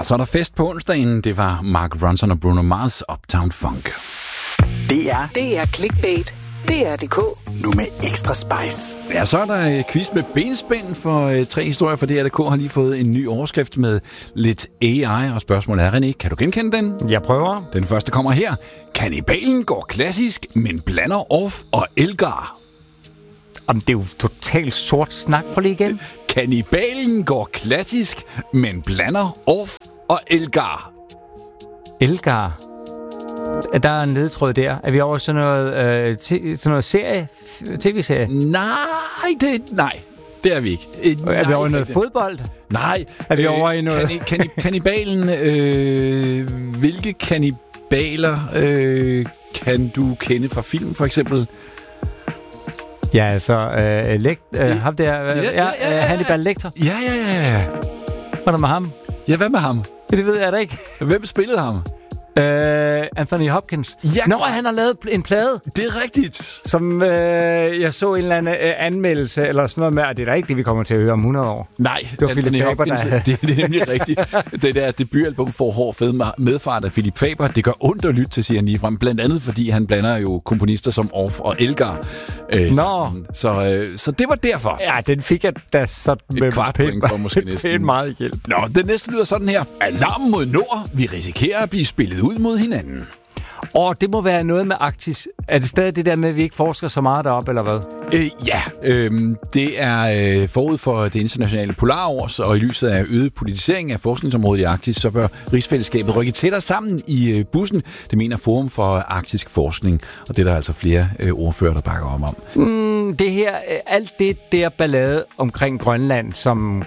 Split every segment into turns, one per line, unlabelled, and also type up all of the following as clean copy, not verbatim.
så er der fest på onsdagen. Det var Mark Ronson og Bruno Mars, Uptown Funk.
Det er clickbait. DR.dk.
Nu med ekstra spice.
Ja, så er der quiz med benspænd for 3 historier, for DR.dk har lige fået en ny overskrift med lidt AI, og spørgsmålet er, René, kan du genkende den?
Jeg prøver.
Den første kommer her. Kannibalen går klassisk, men blander Off og Elgar.
Jamen, det er jo totalt sort snak. Prøv lige igen.
Kannibalen går klassisk, men blander Off og Elgar.
Elgar. Der er en ledetråd der. Er vi over sådan noget serie? TV-serie?
Nej, det er vi ikke.
Er vi over i noget fodbold?
Nej.
Er vi over i noget...
Kannibalen, hvilke kannibaler kan du kende fra film, for eksempel?
Ja, altså, ham der, Hannibal Lecter.
Ja.
Hvad er der med ham?
Ja, hvad med ham?
Det ved jeg da ikke.
Hvem spillede ham?
Anthony Hopkins.
Ja,
Nå, han har lavet en plade.
Det er rigtigt.
Som jeg så en eller anden anmeldelse, eller sådan noget med, at det er da ikke det, vi kommer til at høre om 100 år.
Nej,
det var Philip Faber, der...
det er nemlig rigtigt. Det der debutalbum får hård fed medfart af Philip Faber. Det gør ondt at lytte til, siger han ligefrem. Blandt andet, fordi han blander jo komponister som Off og Elgar. Så det var derfor.
Ja, den fik jeg da sådan
med et kvartpoint for måske næsten.
Pænt meget hjælp.
Nå, den næste lyder sådan her. Alarm mod nord. Vi risikerer at blive spillet ud mod hinanden.
Og det må være noget med Arktis. Er det stadig det der med, at vi ikke forsker så meget deroppe, eller hvad?
Det er forud for det internationale polarårs, og i lyset af øget politisering af forskningsområdet i Arktis, så bør rigsfællesskabet rykke tættere sammen i bussen. Det mener Forum for Arktisk Forskning, og det er der altså flere ordfører, der bakker om.
Det her, alt det der ballade omkring Grønland, som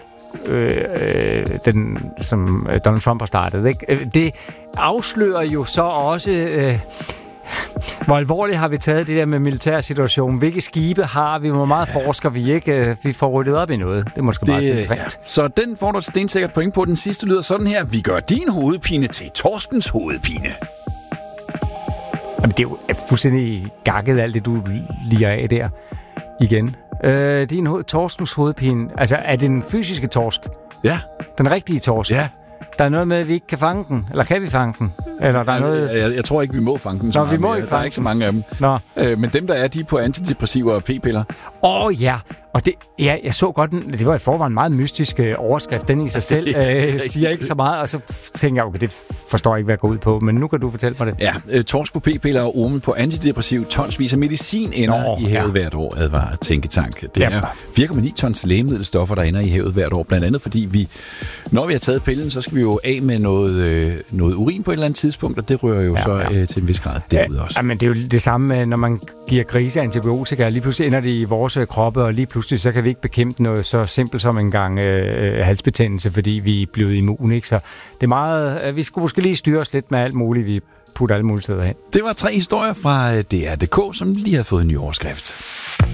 Donald Trump har startet, ikke? Det afslører jo så også, hvor alvorligt har vi taget det der med militærsituationen. Hvilke skibe har vi? Hvor meget forsker vi ikke? Vi får ryddet op i noget. Det er måske meget interessant.
Så den får du et stensikkert point på. Den sidste lyder sådan her. Vi gør din hovedpine til Torstens hovedpine.
Jamen, det er jo fuldstændig gakket alt det, du liger af der igen. Din torskens hovedpine. Altså, er det den fysiske torsk?
Ja.
Den rigtige torsk?
Ja.
Der er noget med, at vi ikke kan fange den. Eller kan vi fange den? Eller der er noget...
Jeg tror ikke, vi må fange den.
Nå, vi må ikke fange den.
Der er ikke så mange af dem.
Nå.
Men dem, der er, de er på antidepressiver og p-piller.
Ja. Og det, jeg så godt, det var i forvejen en meget mystisk overskrift. Den i sig selv siger ikke så meget. Og så tænker jeg, okay, det forstår jeg ikke, hvad jeg går ud på. Men nu kan du fortælle mig det.
Ja, torsk på p-piller og orme på antidepressiv. Tonsvis af medicin ender i havet hvert år, advarer Tænketank. Det er 4,9 tons lægemiddelstoffer, der ender i havet hvert år. Blandt andet, fordi når vi har taget pillen, så skal vi jo af med noget urin på et eller andet tidspunkt, og det rører jo til en vis grad derud også.
Ja, men det er jo det samme, når man giver grise antibiotika, lige pludselig ender det i vores kroppe, og lige pludselig så kan vi ikke bekæmpe noget så simpelt som en gang halsbetændelse, fordi vi er blevet immune, ikke? Så det er meget... Vi skulle måske lige styre os lidt med alt muligt, vi putter alle mulige steder hen.
Det var 3 historier fra DR.dk, som lige har fået en ny overskrift.